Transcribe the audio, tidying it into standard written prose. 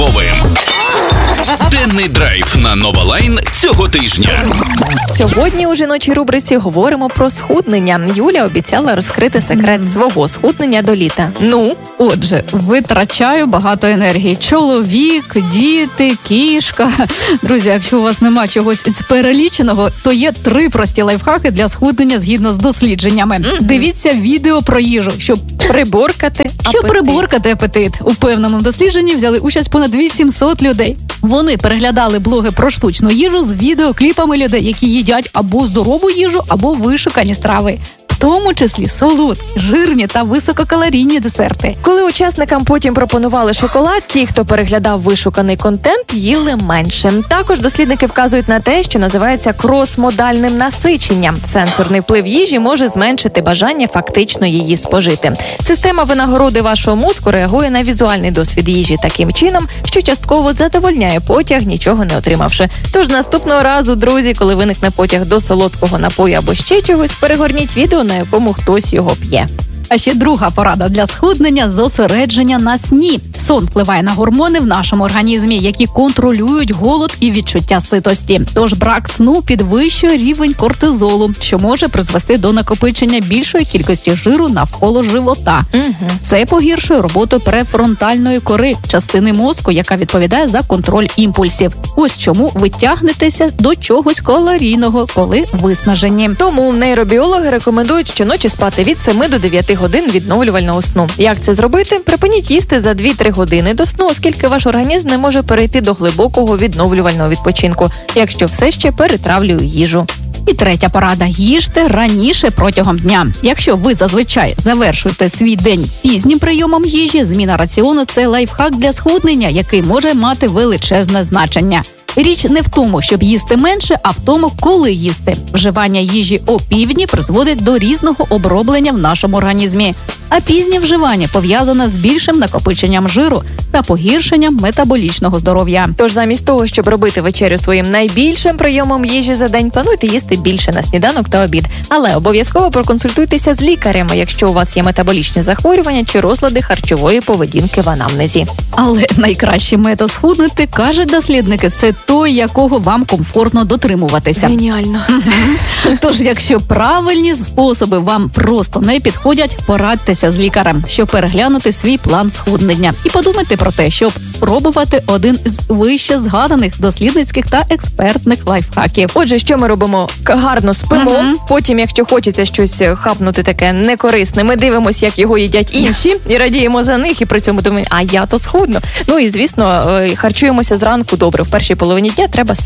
Львовим. Денний драйв на Нова Лайн цього тижня. Сьогодні у жіночій рубриці говоримо про схуднення. Юля обіцяла розкрити секрет свого схуднення до літа. Отже, витрачаю багато енергії. Чоловік, діти, кішка. Друзі, якщо у вас нема чогось з переліченого, то є 3 прості лайфхаки для схуднення згідно з дослідженнями. Дивіться відео про їжу, щоб приборкати апетит. У певному дослідженні взяли участь понад 800 людей. Вони переглядали блоги про штучну їжу з відеокліпами людей, які їдять або здорову їжу, або вишукані страви. В тому числі солодкі, жирні та висококалорійні десерти. Коли учасникам потім пропонували шоколад, ті, хто переглядав вишуканий контент, їли менше. Також дослідники вказують на те, що називається крос-модальним насиченням. Сенсорний вплив їжі може зменшити бажання фактично її спожити. Система винагороди вашого мозку реагує на візуальний досвід їжі таким чином, що частково задовольняє потяг, нічого не отримавши. Тож наступного разу, друзі, коли виникне потяг до солодкого напою або ще чогось, перегорніть відео, на якому хтось його п'є. А ще друга порада для схуднення – зосередження на сні. Сон впливає на гормони в нашому організмі, які контролюють голод і відчуття ситості. Тож брак сну підвищує рівень кортизолу, що може призвести до накопичення більшої кількості жиру навколо живота. Це погіршує роботу префронтальної кори, частини мозку, яка відповідає за контроль імпульсів. Ось чому ви тягнетеся до чогось калорійного, коли виснажені. Тому нейробіологи рекомендують щоночі спати від 7 до 9 годин відновлювального сну. Як це зробити? Припиніть їсти за 2-3 години до сну, оскільки ваш організм не може перейти до глибокого відновлювального відпочинку, якщо все ще перетравлює їжу. І третя порада – їжте раніше протягом дня. Якщо ви зазвичай завершуєте свій день пізнім прийомом їжі, зміна раціону – це лайфхак для схуднення, який може мати величезне значення. Річ не в тому, щоб їсти менше, а в тому, коли їсти. Вживання їжі опівдні призводить до різного оброблення в нашому організмі. А пізнє вживання пов'язане з більшим накопиченням жиру та погіршенням метаболічного здоров'я. Тож замість того, щоб робити вечерю своїм найбільшим прийомом їжі за день, плануйте їсти більше на сніданок та обід. Але обов'язково проконсультуйтеся з лікарем, якщо у вас є метаболічні захворювання чи розлади харчової поведінки в анамнезі. Але найкращий метод схуднути, кажуть дослідники, це той, якого вам комфортно дотримуватися. Геніально. Тож, якщо правильні способи вам просто не підходять, порадьтеся з лікарем, щоб переглянути свій план схуднення. І подумайте про те, щоб спробувати один з вище згаданих дослідницьких та експертних лайфхаків. Отже, що ми робимо? Гарно спимо, потім, якщо хочеться щось хапнути таке некорисне, ми дивимося, як його їдять інші, і радіємо за них, і при цьому думаємо, а я то схудну. І, звісно, харчуємося зранку добре. В першій половині дня треба